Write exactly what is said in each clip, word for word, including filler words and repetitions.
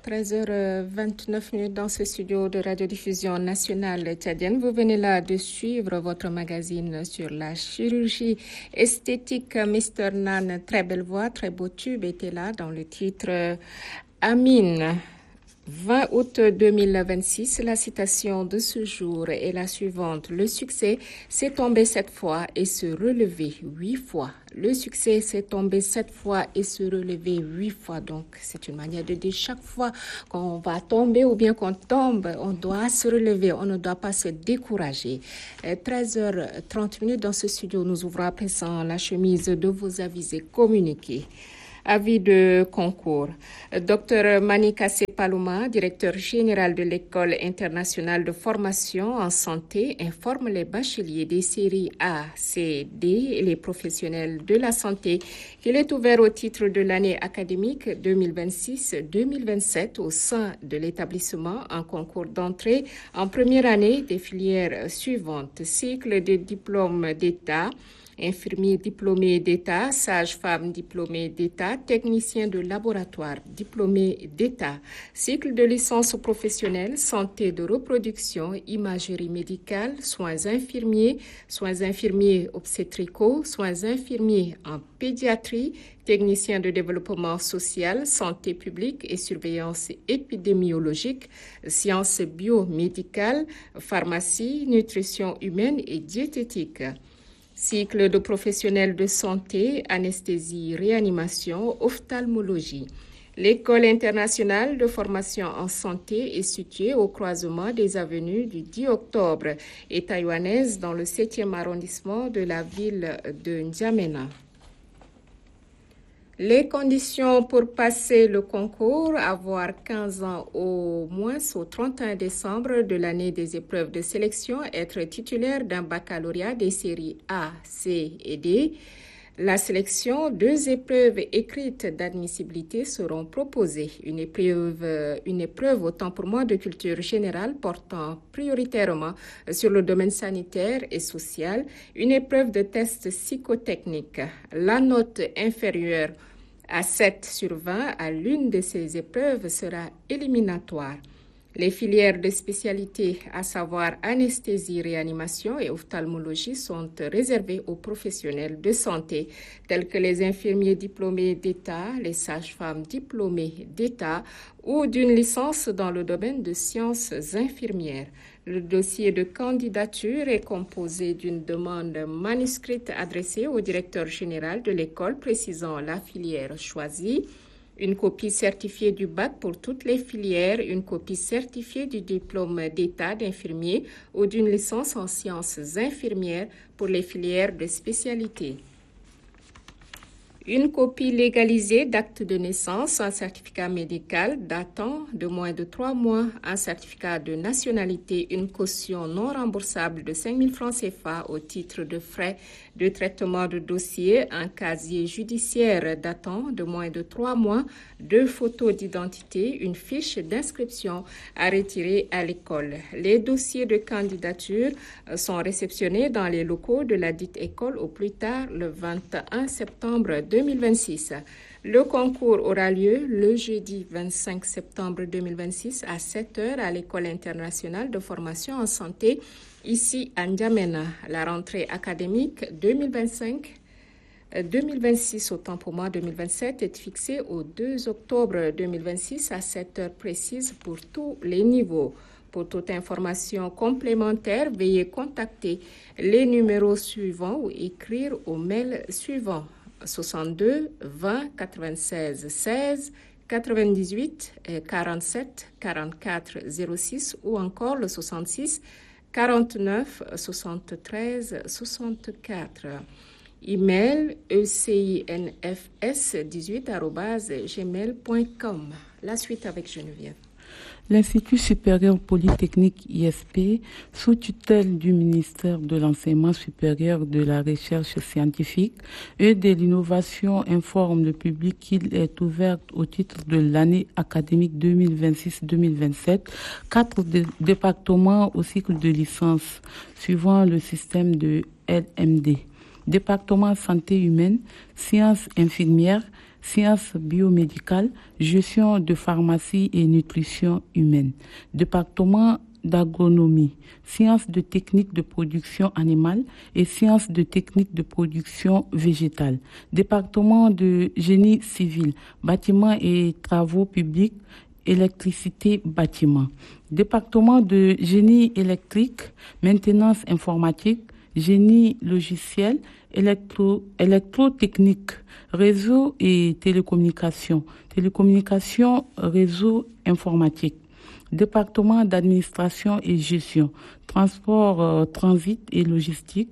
treize heures vingt-neuf dans ce studio de radiodiffusion nationale tchadienne. Vous venez là de suivre votre magazine sur la chirurgie esthétique. mister Nan, très belle voix, très beau tube, était là dans le titre Amine. vingt août deux mille vingt-six, la citation de ce jour est la suivante. Le succès s'est tombé sept fois et se relevé huit fois. Le succès s'est tombé sept fois et se relevé huit fois. Donc, c'est une manière de dire chaque fois qu'on va tomber ou bien qu'on tombe, on doit se relever, on ne doit pas se décourager. treize heures trente dans ce studio, nous ouvrons à présent la chemise de vos avis et communiqués. Avis de concours. Docteur Manika Sepalouma, directeur général de l'École internationale de formation en santé, informe les bacheliers des séries A, C, D et les professionnels de la santé qu'il est ouvert au titre de l'année académique deux mille vingt-six deux mille vingt-sept au sein de l'établissement un concours d'entrée en première année des filières suivantes. Cycle de diplôme d'État, infirmier diplômé d'État, sage-femme diplômée d'État, technicien de laboratoire diplômé d'État, cycle de licence professionnelle, santé de reproduction, imagerie médicale, soins infirmiers, soins infirmiers obstétricaux, soins infirmiers en pédiatrie, technicien de développement social, santé publique et surveillance épidémiologique, sciences biomédicales, pharmacie, nutrition humaine et diététique. Cycle de professionnels de santé, anesthésie, réanimation, ophtalmologie. L'École internationale de formation en santé est située au croisement des avenues du dix octobre et taïwanaise dans le septième arrondissement de la ville de N'Djamena. Les conditions pour passer le concours, avoir quinze ans au moins au trente et un décembre de l'année des épreuves de sélection, être titulaire d'un baccalauréat des séries A, C et D. La sélection, deux épreuves écrites d'admissibilité seront proposées. Une épreuve, une épreuve autant pour moi de culture générale portant prioritairement sur le domaine sanitaire et social, une épreuve de test psychotechnique. La note inférieure à sept sur vingt à l'une de ces épreuves sera éliminatoire. Les filières de spécialité, à savoir anesthésie, réanimation et ophtalmologie, sont réservées aux professionnels de santé, tels que les infirmiers diplômés d'État, les sages-femmes diplômées d'État ou d'une licence dans le domaine de sciences infirmières. Le dossier de candidature est composé d'une demande manuscrite adressée au directeur général de l'école précisant la filière choisie, une copie certifiée du bac pour toutes les filières, une copie certifiée du diplôme d'état d'infirmier ou d'une licence en sciences infirmières pour les filières de spécialité. Une copie légalisée d'acte de naissance, un certificat médical datant de moins de trois mois, un certificat de nationalité, une caution non remboursable de cinq mille francs C F A au titre de frais de traitement de dossier, un casier judiciaire datant de moins de trois mois, deux photos d'identité, une fiche d'inscription à retirer à l'école. Les dossiers de candidature sont réceptionnés dans les locaux de la dite école au plus tard le vingt et un septembre deux mille vingt-six. Le concours aura lieu le jeudi vingt-cinq septembre deux mille vingt-six à sept heures à l'École internationale de formation en santé, ici à N'Djamena. La rentrée académique deux mille vingt-cinq deux mille vingt-six, autant pour moi deux mille vingt-sept, est fixée au deux octobre deux mille vingt-six à sept heures précises pour tous les niveaux. Pour toute information complémentaire, veuillez contacter les numéros suivants ou écrire au mail suivant soixante-deux vingt quatre-vingt-seize seize quatre-vingt-dix-huit quarante-sept quarante-quatre zéro six ou encore le soixante-six quarante-neuf soixante-treize soixante-quatre. Email ecinfs dix-huit arobase gmail point com. La suite avec Geneviève. L'Institut supérieur polytechnique I S P, sous tutelle du ministère de l'Enseignement supérieur, de la Recherche scientifique et de l'Innovation, informe le public qu'il est ouvert au titre de l'année académique deux mille vingt-six deux mille vingt-sept, quatre dé- départements au cycle de licence suivant le système de L M D. Département santé humaine, sciences infirmières, sciences biomédicales, gestion de pharmacie et nutrition humaine. Département d'agronomie, sciences de technique de production animale et sciences de technique de production végétale. Département de génie civil, bâtiments et travaux publics, électricité, bâtiment. Département de génie électrique, maintenance informatique, génie logiciel, électro, électrotechnique, réseau et télécommunications. Télécommunications, réseau informatique. Département d'administration et gestion, transport, euh, transit et logistique,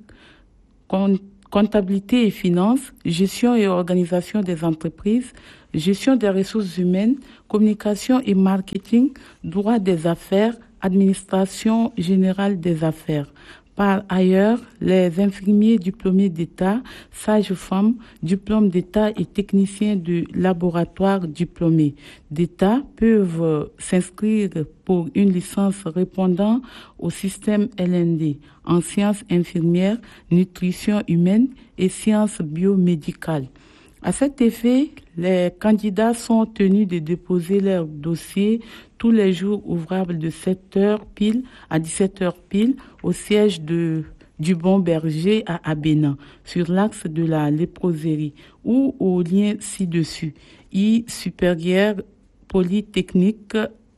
comptabilité et finances, gestion et organisation des entreprises, gestion des ressources humaines, communication et marketing, droit des affaires, administration générale des affaires. Par ailleurs, les infirmiers diplômés d'État, sages-femmes, diplômes d'État et techniciens de laboratoire diplômés d'État peuvent s'inscrire pour une licence répondant au système L N D en sciences infirmières, nutrition humaine et sciences biomédicales. À cet effet, les candidats sont tenus de déposer leur dossier tous les jours ouvrables de sept heures pile à dix-sept heures pile au siège de, du Bon Berger à Abénan, sur l'axe de la léproserie, ou au lien ci-dessus, i supérieur polytechnique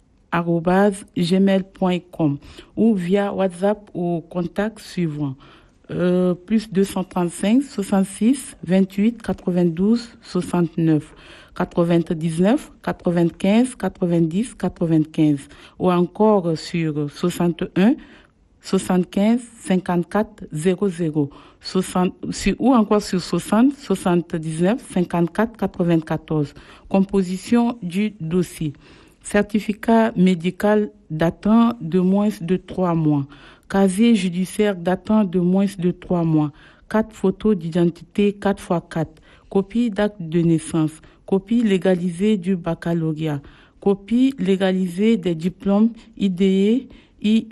arobase gmail point com ou via WhatsApp au contact suivant. Euh, plus deux cent trente-cinq, soixante-six, vingt-huit, quatre-vingt-douze, soixante-neuf, quatre-vingt-dix-neuf, quatre-vingt-quinze, quatre-vingt-dix, quatre-vingt-quinze ou encore sur soixante-un, soixante-quinze, cinquante-quatre, zéro zéro, soixante, sur, ou encore sur soixante, soixante-dix-neuf, cinquante-quatre, quatre-vingt-quatorze. Composition du dossier. Certificat médical datant de moins de trois mois. Casier judiciaire datant de moins de trois mois. Quatre photos d'identité quatre par quatre. Copie d'acte de naissance. Copie légalisée du baccalauréat. Copie légalisée des diplômes I D E, I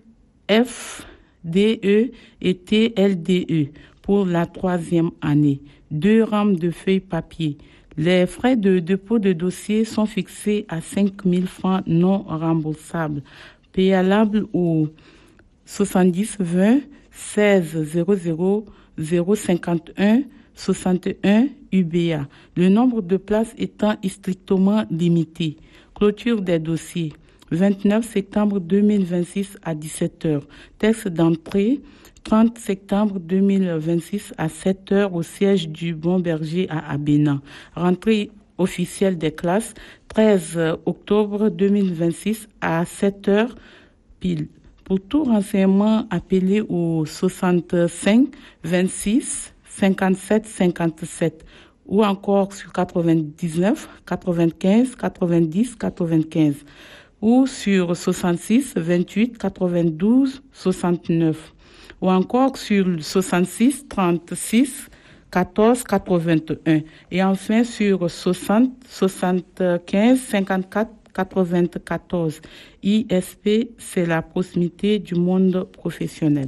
F D E et T L D E pour la troisième année. Deux rames de feuilles papier. Les frais de dépôt de dossier sont fixés à cinq mille francs non remboursables, payables au soixante-dix vingt seize zéro zéro zéro cinquante et un soixante et un U B A. Le nombre de places étant strictement limité. Clôture des dossiers. vingt-neuf septembre deux mille vingt-six à dix-sept heures. Texte d'entrée. trente septembre deux mille vingt-six à sept heures au siège du Bon Berger à Abénan. Rentrée officielle des classes. treize octobre deux mille vingt-six à sept heures pile. Pour tout renseignement, appelez au soixante-cinq vingt-six cinquante-sept cinquante-sept ou encore sur quatre-vingt-dix-neuf quatre-vingt-quinze quatre-vingt-dix quatre-vingt-quinze ou sur soixante-six vingt-huit quatre-vingt-douze soixante-neuf ou encore sur soixante-six trente-six quatorze quatre-vingt-un et enfin sur soixante soixante-quinze cinquante-quatre quatre-vingt-quatorze. I S P, c'est la proximité du monde professionnel.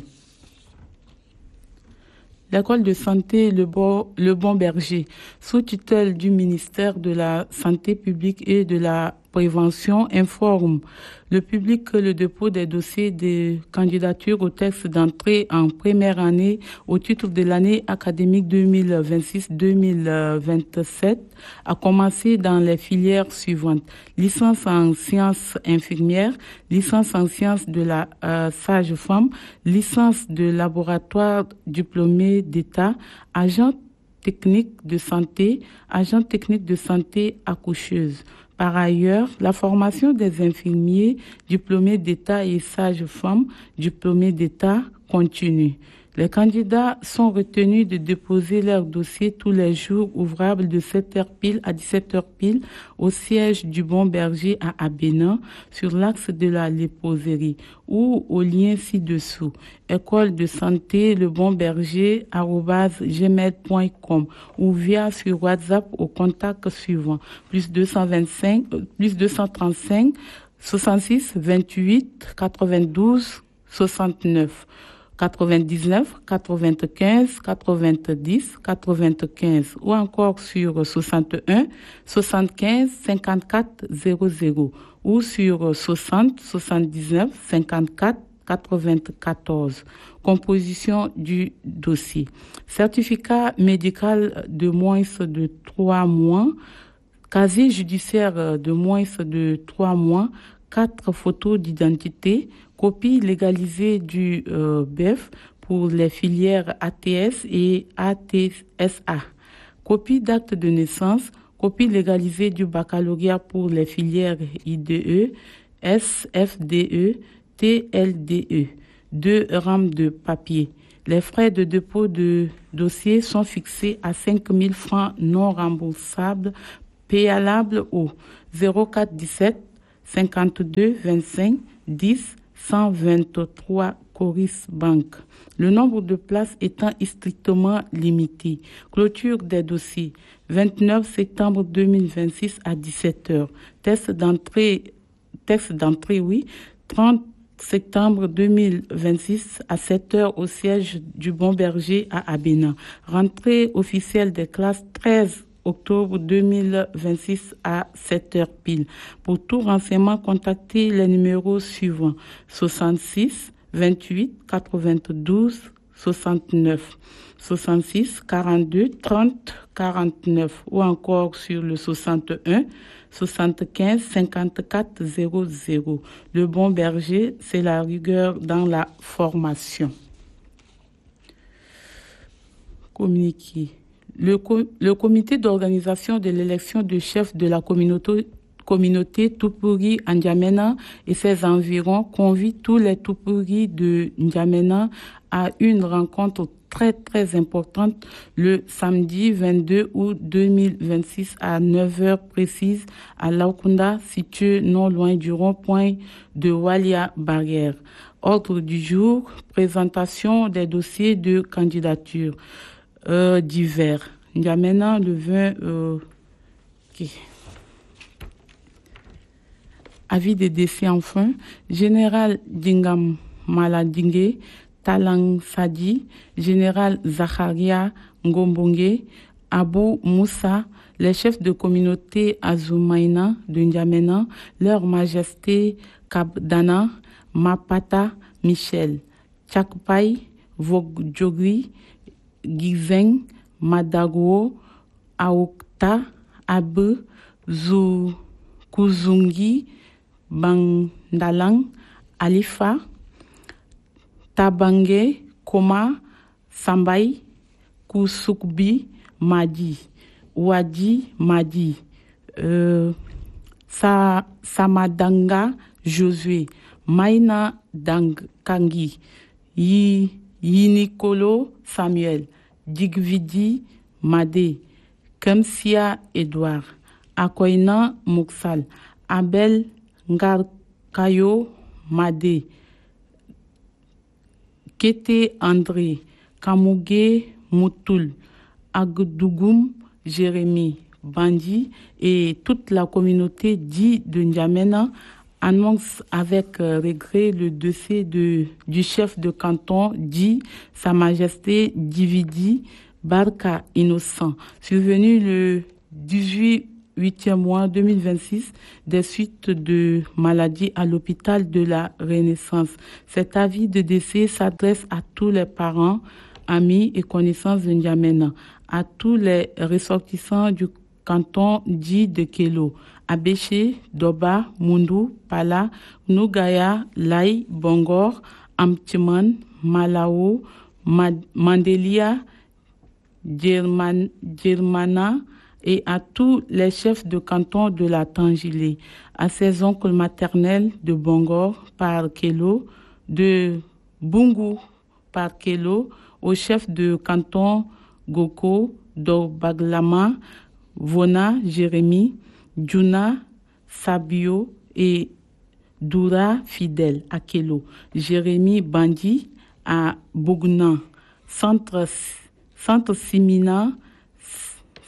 L'école de santé Le Bon, Le Bon Berger, sous tutelle du ministère de la Santé publique et de la Prévention, informe le public que le dépôt des dossiers de candidature au texte d'entrée en première année au titre de l'année académique deux mille vingt-six deux mille vingt-sept a commencé dans les filières suivantes. Licence en sciences infirmières, licence en sciences de la euh, sage-femme, licence de laboratoire diplômé d'État, agent technique de santé, agent technique de santé accoucheuse. Par ailleurs, la formation des infirmiers diplômés d'État et sages-femmes diplômés d'État continue. Les candidats sont retenus de déposer leur dossier tous les jours ouvrables de sept heures pile à dix-sept heures pile au siège du Bon Berger à Abénan sur l'axe de la léproserie ou au lien ci-dessous. École de santé Le Bon Berger arobase gmail point com ou via sur WhatsApp au contact suivant plus deux cent vingt-cinq plus deux cent trente-cinq soixante-six vingt-huit quatre-vingt-douze soixante-neuf. quatre-vingt-dix-neuf, quatre-vingt-quinze, quatre-vingt-dix, quatre-vingt-quinze ou encore sur soixante et un, soixante-quinze, cinquante-quatre, zéro zéro ou sur soixante, soixante-dix-neuf, cinquante-quatre, quatre-vingt-quatorze. Composition du dossier. Certificat médical de moins de trois mois, casier judiciaire de moins de trois mois, quatre photos d'identité, copie légalisée du euh, B E F pour les filières A T S et A T S A, copie d'acte de naissance, copie légalisée du baccalauréat pour les filières I D E, S F D E, T L D E, deux rames de papier. Les frais de dépôt de dossier sont fixés à cinq mille francs non remboursables, payables au zéro quatre dix-sept, cinquante-deux, vingt-cinq, dix, cent vingt-trois Coris Bank. Le nombre de places étant strictement limité. Clôture des dossiers. vingt-neuf septembre deux mille vingt-six à dix-sept heures. Test d'entrée, test d'entrée, oui. trente septembre deux mille vingt-six à sept heures au siège du Bon Berger à Abéna. Rentrée officielle des classes treize octobre deux mille vingt-six à sept heures pile. Pour tout renseignement, contactez les numéros suivants: soixante-six, vingt-huit, quatre-vingt-douze, soixante-neuf, soixante-six, quarante-deux, trente, quarante-neuf ou encore sur le soixante et un, soixante-quinze, cinquante-quatre, zéro zéro. Le Bon Berger, c'est la rigueur dans la formation. Communiqué. Le, co- le comité d'organisation de l'élection de chef de la communauté, communauté Tupuri N'Djamena et ses environs convie tous les Tupuri de N'Djamena à une rencontre très très importante le samedi vingt-deux août deux mille vingt-six à neuf heures précises à Laokunda, situé non loin du rond-point de Walia Barrière. Ordre du jour, présentation des dossiers de candidature. Euh, divers. N'Djamena le vingt. Euh, okay. Avis de décès enfin. Général Dingam Maladingue, Talang Sadi, Général Zacharia Ngombonge, Abou Moussa, les chefs de communauté Azumaina de N'Djamena, Leur Majesté Kabdana, Mapata Michel, Chakpai, Vogjogri, Gizeng, Madagwo, Aokta, Abe, Zu, Kuzungi, Bandalang, Alifa, Tabange, Koma, Sambay, Kusukbi, Madi, Wadi, Madi, euh, Sa, Samadanga, Josué, Maina Dang Kangi, Yi, Yinikolo, Samuel, Digvidi, Made, Kemsia, Edouard, Akoina, Muksal, Abel, Ngarkayo, Made, Kete, André, Kamouge, Moutoul, Agdougoum, Jérémy, Bandi et toute la communauté dit de N'Djamena annonce avec regret le décès de, du chef de canton dit Sa Majesté Dividi Barka Innocent, survenu le dix-huit huitième mois deux mille vingt-six des suites de maladie à l'hôpital de la Renaissance. Cet avis de décès s'adresse à tous les parents, amis et connaissances de N'Djamena, à tous les ressortissants du canton dit de Kelo, Abéché, Doba, Mundu, Pala, Nougaya, Lai, Bongor, Amtiman, Malao, Mad- Mandelia, Djerman- Djermana et à tous les chefs de canton de la Tangilé, à ses oncles maternels de Bongor par Kelo, de Bungu par Kelo, au chef de canton Goko, d'Obaglama, Vona, Jérémy, Djouna, Sabio et Doura Fidèle à Kelo, Jérémy Bandi à Bougnan, Centre, Centre Simina,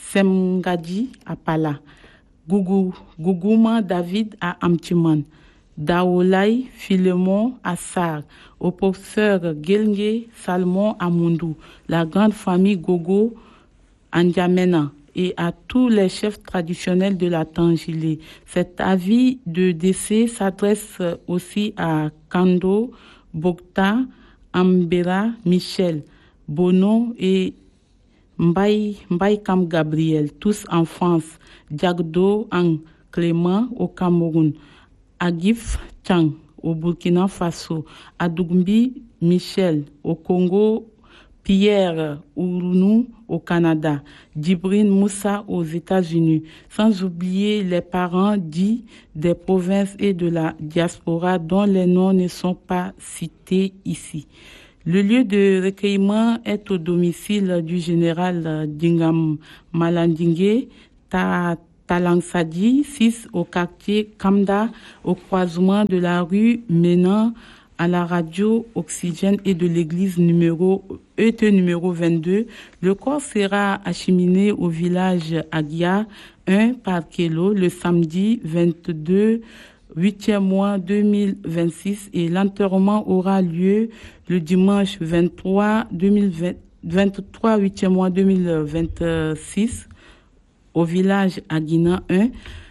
Semgadi à Pala, Gougou, Gougouma David à Amtiman, Daolai Philemon Assar, au professeur Gelnge Salmon Amundou, la grande famille Gogo Andiamena et à tous les chefs traditionnels de la Tangilé. Cet avis de décès s'adresse aussi à Kando, Bokta, Ambera, Michel, Bono et Mbaye, Mbaye Kam Gabriel, tous en France, Diagdo Ang Clément au Cameroun, Agif Chang au Burkina Faso, Adougbi Michel au Congo, Pierre Ourounou au Canada, Djibril Moussa aux États-Unis, sans oublier les parents dits des provinces et de la diaspora dont les noms ne sont pas cités ici. Le lieu de recueillement est au domicile du général Dingam Malandingue, Talangsadi, six au quartier Kamda, au croisement de la rue menant à la radio Oxygène et de l'église numéro E T numéro vingt-deux. Le corps sera acheminé au village Agia un par kilo le samedi vingt-deux huitième mois deux mille vingt-six et l'enterrement aura lieu le dimanche vingt-trois huitième mois deux mille vingt-six au village Aguina un.